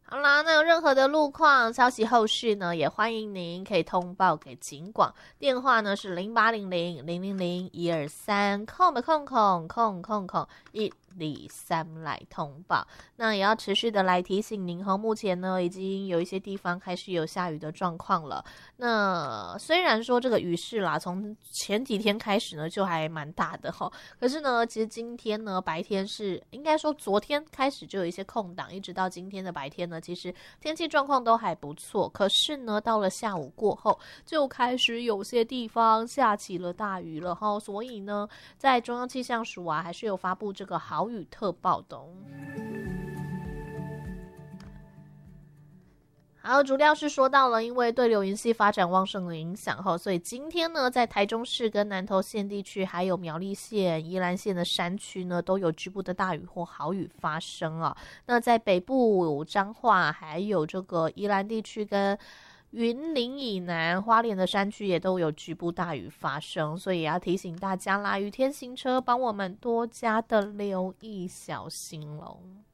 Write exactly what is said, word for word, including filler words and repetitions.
好啦，那有任何的路况消息后续呢，也欢迎您可以通报给警广，电话呢是零八零零零零零一二三空的空空空空空一里三来通报。那也要持续的来提醒您，目前呢已经有一些地方开始有下雨的状况了。那虽然说这个雨势啦，从前几天开始呢就还蛮大的齁，可是呢，其实今天呢白天是应该说昨天开始就有一些空档，一直到今天的白天呢，其实天气状况都还不错。可是呢，到了下午过后，就开始有些地方下起了大雨了齁，所以呢，在中央气象署啊，还是有发布这个豪雨特报的哦。好，主要是说到了，因为对流云系发展旺盛的影响后，所以今天呢，在台中市跟南投县地区，还有苗栗县、宜兰县的山区呢，都有局部的大雨或豪雨发生啊。那在北部彰化，还有这个宜兰地区跟云林以南、花莲的山区也都有局部大雨发生，所以也要提醒大家啦，雨天行车，帮我们多加的留意小心喽。